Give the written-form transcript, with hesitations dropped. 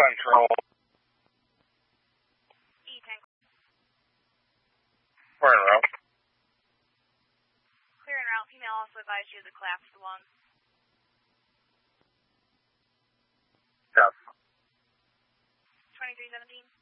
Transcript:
Central. E10. We're en route. Clear en route. Female also advised you of the collapsed lung. Yes. 2317.